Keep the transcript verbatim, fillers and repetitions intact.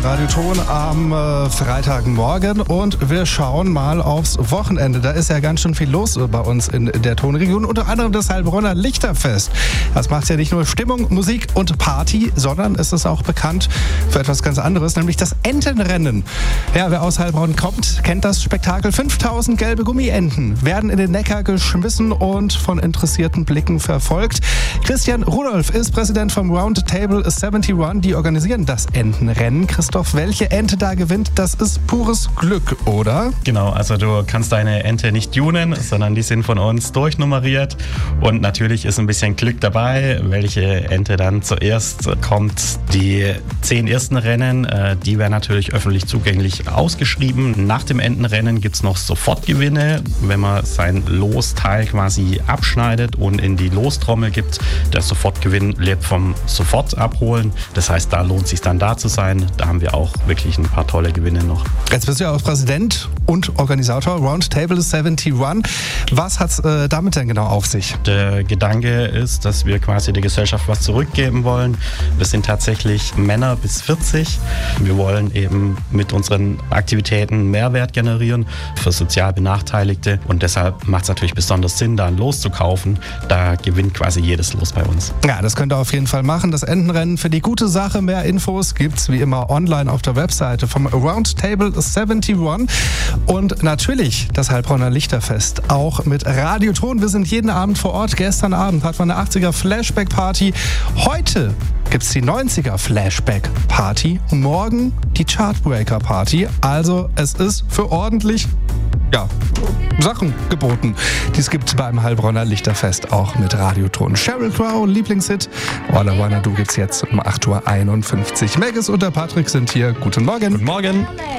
Radioton am äh, Freitagmorgen und wir schauen mal aufs Wochenende. Da ist ja ganz schön viel los bei uns in der Tonregion, unter anderem das Heilbronner Lichterfest. Das macht ja nicht nur Stimmung, Musik und Party, sondern es ist auch bekannt für etwas ganz anderes, nämlich das Entenrennen. Ja, wer aus Heilbronn kommt, kennt das Spektakel. fünftausend gelbe Gummienten werden in den Neckar geschmissen und von interessierten Blicken verfolgt. Christian Rudolph ist Präsident vom Roundtable einundsiebzig, die organisieren das Entenrennen. Christoph, welche Ente da gewinnt, das ist pures Glück, oder? Genau, also du kannst deine Ente nicht tunen, sondern die sind von uns durchnummeriert und natürlich ist ein bisschen Glück dabei, welche Ente dann zuerst kommt. Die zehn ersten Rennen, die werden natürlich öffentlich zugänglich ausgeschrieben. Nach dem Entenrennen gibt es noch Sofortgewinne, wenn man sein Losteil quasi abschneidet und in die Lostrommel gibt. Der Sofortgewinn lebt vom Sofort abholen, das heißt, da lohnt es sich dann da zu sein. Da haben wir auch wirklich ein paar tolle Gewinne noch. Jetzt bist du ja auch Präsident und Organisator Roundtable einundsiebzig. Was hat es äh, damit denn genau auf sich? Der Gedanke ist, dass wir quasi der Gesellschaft was zurückgeben wollen. Wir sind tatsächlich Männer bis vierzig. Wir wollen eben mit unseren Aktivitäten Mehrwert generieren für sozial Benachteiligte und deshalb macht es natürlich besonders Sinn, da ein Los zu kaufen. Da gewinnt quasi jedes Los bei uns. Ja, das könnt ihr auf jeden Fall machen. Das Entenrennen für die gute Sache. Mehr Infos gibt's wie immer online auf der Webseite vom Roundtable einundsiebzig und natürlich das Heilbronner Lichterfest auch mit Radioton. Wir sind jeden Abend vor Ort. Gestern Abend hatten wir eine achtziger Flashback-Party. Heute gibt's die neunziger Flashback-Party. Morgen die Chartbreaker-Party. Also es ist für ordentlich ja, Sachen geboten. Dies gibt's beim Heilbronner Lichterfest auch mit Radioton. Sheryl Crow, Lieblingshit. All I Wanna Do gibt's jetzt um acht Uhr einundfünfzig. Megis und der Patrick sind hier. Guten Morgen. Guten Morgen.